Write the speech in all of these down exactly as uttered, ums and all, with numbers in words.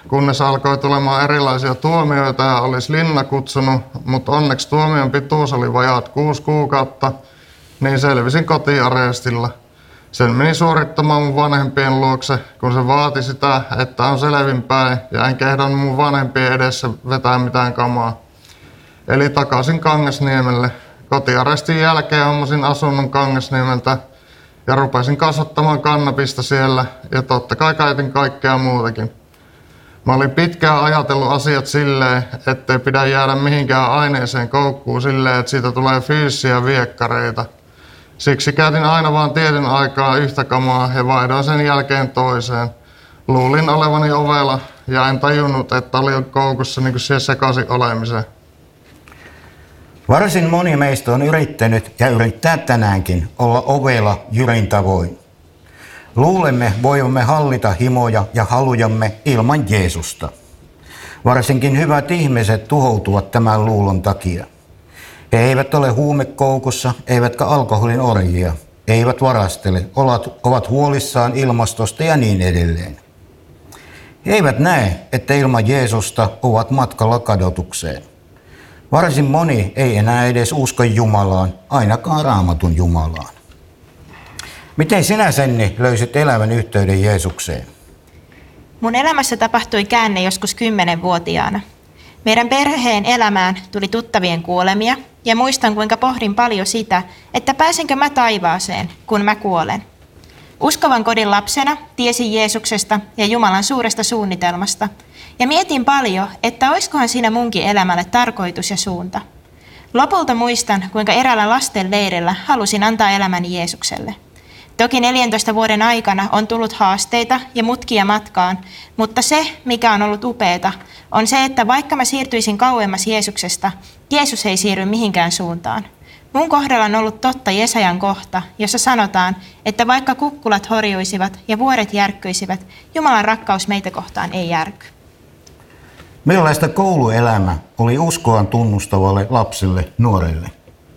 kunnes alkoi tulemaan erilaisia tuomioita ja olisi linna kutsunut, mutta onneksi tuomion pituus oli vajaat kuusi kuukautta, niin selvisin kotiarestilla. Sen meni suorittamaan mun vanhempien luokse, kun se vaati sitä, että on selvinpäin ja en kehdannut mun vanhempien edessä vetää mitään kamaa. Eli takaisin Kangasniemelle. Kotiarestin jälkeen hommasin asunnon Kangasniemeltä ja rupesin kasvattamaan kannabista siellä ja totta kai käytin kaikkea muutakin. Mä olin pitkään ajatellut asiat silleen, ettei pidä jäädä mihinkään aineeseen koukkuun silleen, että siitä tulee fyysisiä viekkareita. Siksi käytin aina vaan tietyn aikaa yhtä kamaa ja vaihdoin sen jälkeen toiseen. Luulin olevani ovela ja en tajunnut, että olin koukussa niin kuin siihen sekaisin olemiseen. Varsin moni meistä on yrittänyt ja yrittää tänäänkin olla ovela Jyrin tavoin. Luulemme voimme hallita himoja ja halujamme ilman Jeesusta. Varsinkin hyvät ihmiset tuhoutuvat tämän luulon takia. He eivät ole huumekoukussa, eivätkä alkoholin orjia, eivät varastele, ovat huolissaan ilmastosta ja niin edelleen. He eivät näe, että ilman Jeesusta ovat matkalla kadotukseen. Varsin moni ei enää edes usko Jumalaan, ainakaan Raamatun Jumalaan. Miten sinä, Senni, löysit elävän yhteyden Jeesukseen? Mun elämässä tapahtui käänne joskus kymmenvuotiaana. Meidän perheen elämään tuli tuttavien kuolemia ja muistan, kuinka pohdin paljon sitä, että pääsenkö mä taivaaseen, kun mä kuolen. Uskovan kodin lapsena tiesin Jeesuksesta ja Jumalan suuresta suunnitelmasta ja mietin paljon, että oiskohan siinä munkin elämälle tarkoitus ja suunta. Lopulta muistan, kuinka eräällä lasten leirillä halusin antaa elämäni Jeesukselle. Toki neljäntoista vuoden aikana on tullut haasteita ja mutkia matkaan, mutta se, mikä on ollut upeata, on se, että vaikka mä siirtyisin kauemmas Jeesuksesta, Jeesus ei siirry mihinkään suuntaan. Mun kohdalla on ollut totta Jesajan kohta, jossa sanotaan, että vaikka kukkulat horjuisivat ja vuoret järkkyisivät, Jumalan rakkaus meitä kohtaan ei järky. Millaista kouluelämä oli uskoaan tunnustavalle lapselle, nuorelle?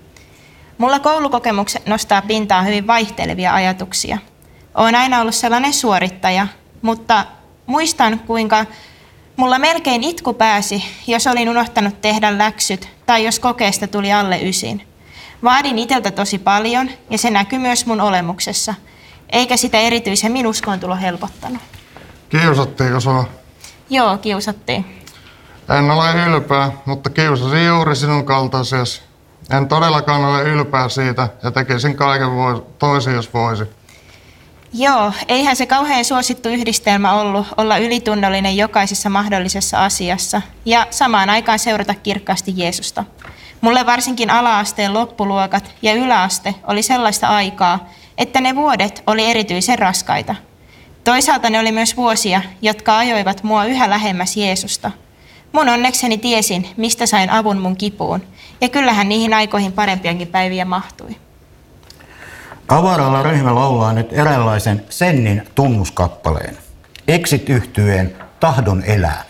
Mulla koulukokemukset nostaa pintaan hyvin vaihtelevia ajatuksia. Olen aina ollut sellainen suorittaja, mutta muistan, kuinka mulla melkein itku pääsi, jos olin unohtanut tehdä läksyt tai jos kokeesta tuli alle ysin. Vaadin itseltä tosi paljon ja se näkyy myös mun olemuksessa, eikä sitä erityisemmin uskoontulo helpottanut. Kiusattiinko sua? Joo, kiusattiin. En ole ylpeä, mutta kiusasin juuri sinun kaltaisiasi. En todellakaan ole ylpeä siitä ja tekisin kaiken voi, toisin, jos voisi. Joo, eihän se kauhean suosittu yhdistelmä ollut olla ylitunnollinen jokaisessa mahdollisessa asiassa ja samaan aikaan seurata kirkkaasti Jeesusta. Mulle varsinkin ala-asteen loppuluokat ja yläaste oli sellaista aikaa, että ne vuodet oli erityisen raskaita. Toisaalta ne oli myös vuosia, jotka ajoivat mua yhä lähemmäs Jeesusta. Mun onnekseni tiesin, mistä sain avun mun kipuun, ja kyllähän niihin aikoihin parempiakin päiviä mahtui. Avaralla ryhmä laulaa nyt eräänlaisen Sennin tunnuskappaleen. Exit-yhtyeen Tahdon elää.